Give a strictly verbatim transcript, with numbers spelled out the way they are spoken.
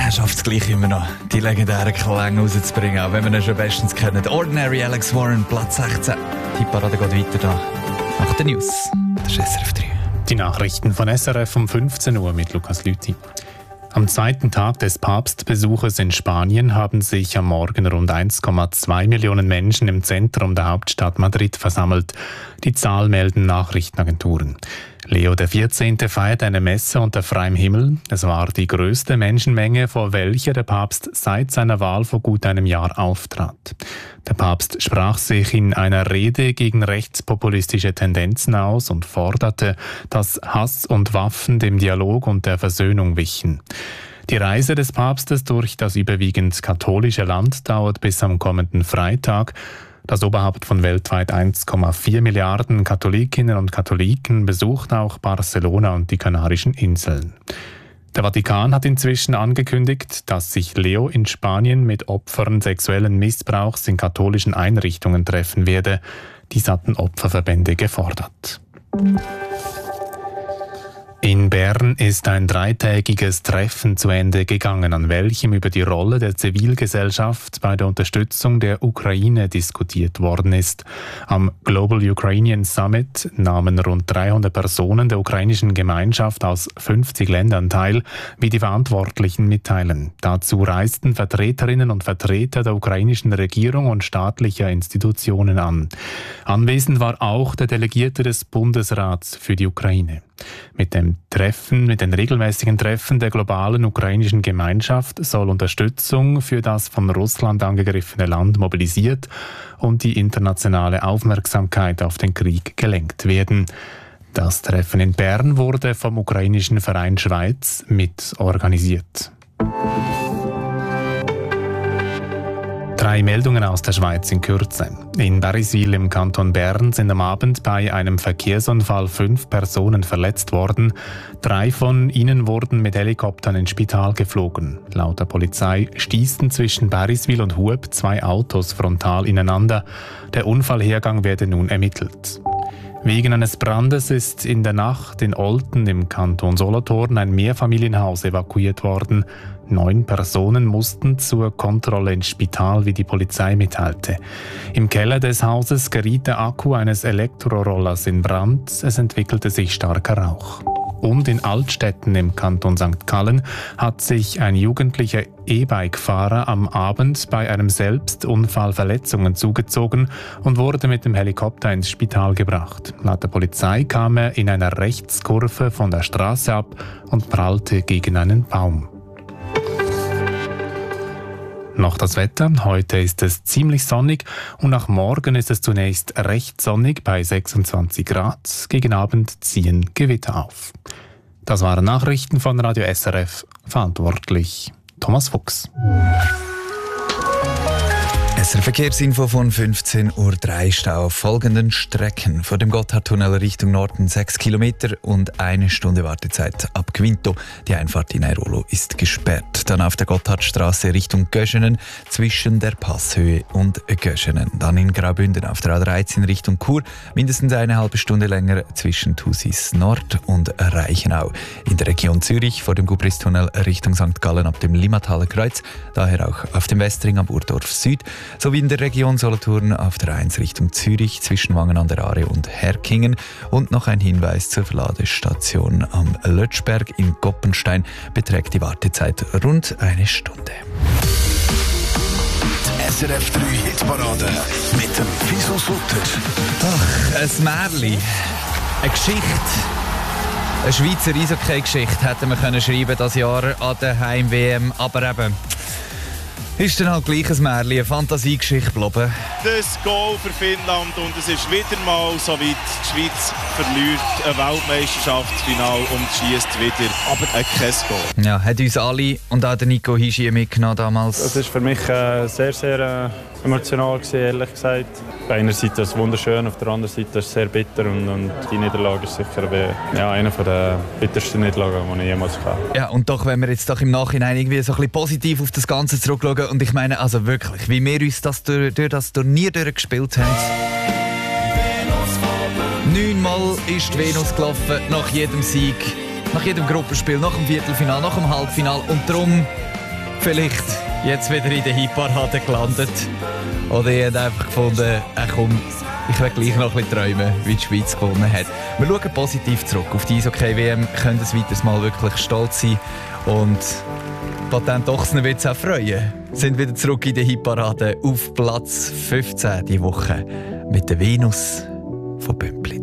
er schafft es gleich immer noch, die legendären Klänge rauszubringen, auch wenn wir ihn schon bestens kennen. Ordinary Alex Warren, Platz sechzehn. Die Parade geht weiter da. Nach den News. Das ist S R F drei. Die Nachrichten von S R F um fünfzehn Uhr mit Lukas Lüthi. Am zweiten Tag des Papstbesuches in Spanien haben sich am Morgen rund eins Komma zwei Millionen Menschen im Zentrum der Hauptstadt Madrid versammelt. Die Zahl melden Nachrichtenagenturen. Leo der vierzehnte feiert eine Messe unter freiem Himmel. Es war die größte Menschenmenge, vor welcher der Papst seit seiner Wahl vor gut einem Jahr auftrat. Der Papst sprach sich in einer Rede gegen rechtspopulistische Tendenzen aus und forderte, dass Hass und Waffen dem Dialog und der Versöhnung wichen. Die Reise des Papstes durch das überwiegend katholische Land dauert bis am kommenden Freitag. Das Oberhaupt von weltweit eins Komma vier Milliarden Katholikinnen und Katholiken besucht auch Barcelona und die Kanarischen Inseln. Der Vatikan hat inzwischen angekündigt, dass sich Leo in Spanien mit Opfern sexuellen Missbrauchs in katholischen Einrichtungen treffen werde. Dies hatten Opferverbände gefordert. In Bern ist ein dreitägiges Treffen zu Ende gegangen, an welchem über die Rolle der Zivilgesellschaft bei der Unterstützung der Ukraine diskutiert worden ist. Am Global Ukrainian Summit nahmen rund dreihundert Personen der ukrainischen Gemeinschaft aus fünfzig Ländern teil, wie die Verantwortlichen mitteilen. Dazu reisten Vertreterinnen und Vertreter der ukrainischen Regierung und staatlicher Institutionen an. Anwesend war auch der Delegierte des Bundesrats für die Ukraine. Mit dem Treffen, mit den regelmäßigen Treffen der globalen ukrainischen Gemeinschaft soll Unterstützung für das von Russland angegriffene Land mobilisiert und die internationale Aufmerksamkeit auf den Krieg gelenkt werden. Das Treffen in Bern wurde vom ukrainischen Verein Schweiz mit organisiert. Drei Meldungen aus der Schweiz in Kürze. In Bariswil im Kanton Bern sind am Abend bei einem Verkehrsunfall fünf Personen verletzt worden. Drei von ihnen wurden mit Helikoptern ins Spital geflogen. Laut der Polizei stießen zwischen Bariswil und Hueb zwei Autos frontal ineinander. Der Unfallhergang werde nun ermittelt. Wegen eines Brandes ist in der Nacht in Olten im Kanton Solothurn ein Mehrfamilienhaus evakuiert worden. Neun Personen mussten zur Kontrolle ins Spital, wie die Polizei mitteilte. Im Keller des Hauses geriet der Akku eines Elektrorollers in Brand. Es entwickelte sich starker Rauch. Und in Altstetten im Kanton Sankt Gallen hat sich ein jugendlicher E-Bike-Fahrer am Abend bei einem Selbstunfall Verletzungen zugezogen und wurde mit dem Helikopter ins Spital gebracht. Laut der Polizei kam er in einer Rechtskurve von der Straße ab und prallte gegen einen Baum. Noch das Wetter. Heute ist es ziemlich sonnig und nach morgen ist es zunächst recht sonnig bei sechsundzwanzig Grad. Gegen Abend ziehen Gewitter auf. Das waren Nachrichten von Radio S R F. Verantwortlich Thomas Fuchs. S R Verkehrsinfo von fünfzehn Uhr drei. Stau auf folgenden Strecken. Vor dem Gotthardtunnel Richtung Norden sechs Kilometer und eine Stunde Wartezeit ab Quinto. Die Einfahrt in Airolo ist gesperrt. Dann auf der Gotthardstraße Richtung Göschenen zwischen der Passhöhe und Göschenen. Dann in Graubünden auf der A dreizehn Richtung Chur mindestens eine halbe Stunde länger zwischen Thusis Nord und Reichenau. In der Region Zürich vor dem Gubristunnel Richtung Sankt Gallen ab dem Limmataler Kreuz. Daher auch auf dem Westring am Urdorf Süd. Sowie in der Region Solothurn auf der eins Richtung Zürich zwischen Wangen an der Aare und Herkingen. Und noch ein Hinweis zur Verladestation am Lötschberg in Goppenstein beträgt die Wartezeit rund eine Stunde. Die S R F drei Hitparade mit dem Fiso Sutter. Ach, ein Märli, eine Geschichte. Eine Schweizer Eishockey-Geschichte hätten wir können schreiben das Jahr an der Heim-W M, aber eben ist dann halt gleich ein Märchen, eine Fantasiegeschichte geblieben. Das Goal für Finnland und es ist wieder mal so weit. Die Schweiz verliert ein Weltmeisterschaftsfinale und schießt wieder, aber kein Goal. Ja, hat uns alle und auch der Nico Hischier mitgenommen damals. Es war für mich äh, sehr, sehr äh, emotional gewesen, ehrlich gesagt. Auf einer Seite ist es wunderschön, auf der anderen Seite ist es sehr bitter und, und die Niederlage ist sicher wie, ja, eine der bittersten Niederlagen, die ich jemals hatte. Ja, und doch, wenn wir jetzt doch im Nachhinein irgendwie so ein bisschen positiv auf das Ganze zurückschauen und ich meine, also wirklich, wie wir uns das durch, durch das Turnier durchgespielt haben. Neunmal ist die Venus gelaufen, nach jedem Sieg, nach jedem Gruppenspiel, nach dem Viertelfinale, nach dem Halbfinale und darum vielleicht jetzt wieder in der Hitparade gelandet. Oder ihr habt einfach gefunden, ach komm, ich will gleich noch ein bisschen träumen, wie die Schweiz gewonnen hat. Wir schauen positiv zurück auf die Eishockey-W M, können ein weiteres Mal wirklich stolz sein. Und Patent Ochsner wird es auch freuen. Wir sind wieder zurück in der Hitparade auf Platz fünfzehn diese Woche mit der Venus von Bümplitz.